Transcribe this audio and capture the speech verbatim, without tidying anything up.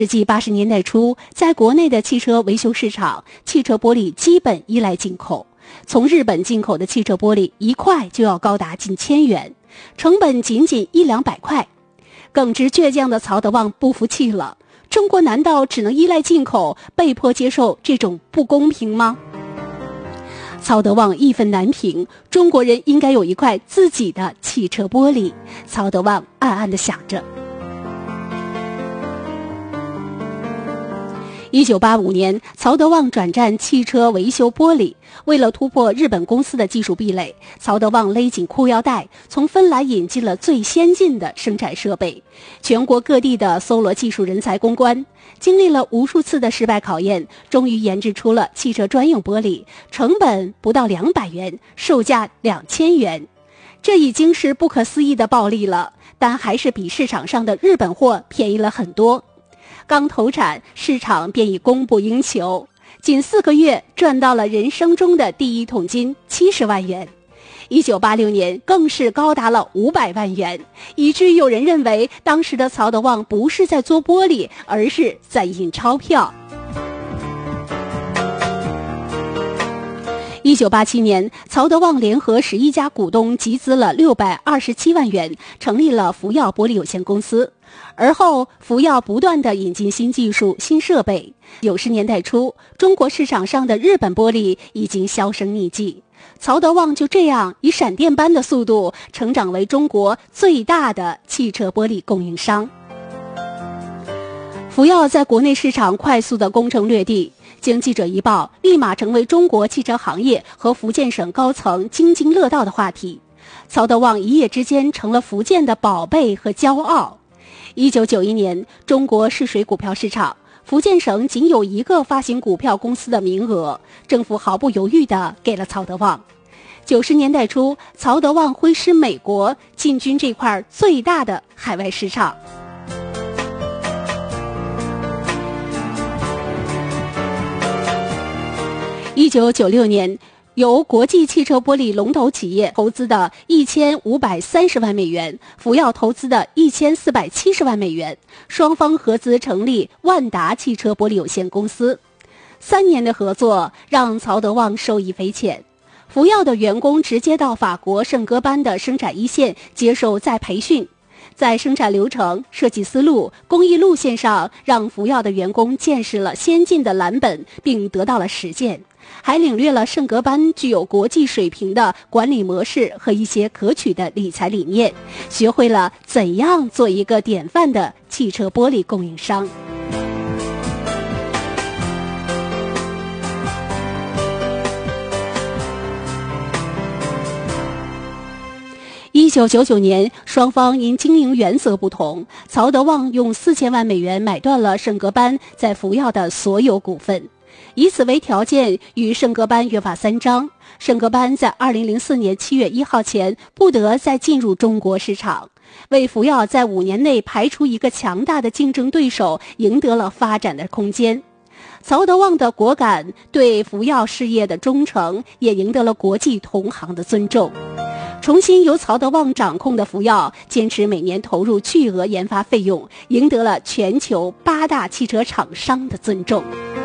世纪八十年代初，在国内的汽车维修市场，汽车玻璃基本依赖进口。从日本进口的汽车玻璃一块就要高达近千元，成本仅仅一两百块。耿直倔强的曹德旺不服气了，中国难道只能依赖进口，被迫接受这种不公平吗？曹德旺义愤难平，中国人应该有一块自己的汽车玻璃。曹德旺暗暗地想着。一九八五年，曹德旺转战汽车维修玻璃。为了突破日本公司的技术壁垒，曹德旺勒紧裤腰带，从芬兰引进了最先进的生产设备。全国各地的搜罗技术人才攻关，经历了无数次的失败考验，终于研制出了汽车专用玻璃，成本不到两百元，售价两千元。这已经是不可思议的暴利了，但还是比市场上的日本货便宜了很多。刚投产，市场便已供不应求，仅四个月赚到了人生中的第一桶金七十万元。一九八六年更是高达了五百万元，以至于有人认为当时的曹德旺不是在做玻璃，而是在印钞票。一九八七年，曹德旺联合十一家股东集资了六百二十七万元，成立了福耀玻璃有限公司。而后，福耀不断地引进新技术、新设备。九十年代初，中国市场上的日本玻璃已经销声匿迹，曹德旺就这样以闪电般的速度成长为中国最大的汽车玻璃供应商。福耀在国内市场快速的攻城略地，经记者一报，立马成为中国汽车行业和福建省高层津津乐道的话题。曹德旺一夜之间成了福建的宝贝和骄傲。一九九一年，中国试水股票市场，福建省仅有一个发行股票公司的名额，政府毫不犹豫地给了曹德旺。九十年代初，曹德旺挥师美国，进军这块最大的海外市场。一九九六年，由国际汽车玻璃龙头企业投资的一千五百三十万美元，福耀投资的一千四百七十万美元，双方合资成立万达汽车玻璃有限公司。三年的合作让曹德旺受益匪浅。福耀的员工直接到法国圣戈班的生产一线接受再培训，在生产流程、设计思路、工艺路线上，让福耀的员工见识了先进的蓝本，并得到了实践。还领略了圣格班具有国际水平的管理模式和一些可取的理财理念，学会了怎样做一个典范的汽车玻璃供应商。一九九九年，双方因经营原则不同，曹德旺用四千万美元买断了圣格班在福耀的所有股份。以此为条件，与圣格班约法三章，圣格班在二零零四年七月一号前不得再进入中国市场，为福耀在五年内排除一个强大的竞争对手赢得了发展的空间。曹德旺的果敢，对福耀事业的忠诚，也赢得了国际同行的尊重。重新由曹德旺掌控的福耀，坚持每年投入巨额研发费用，赢得了全球八大汽车厂商的尊重。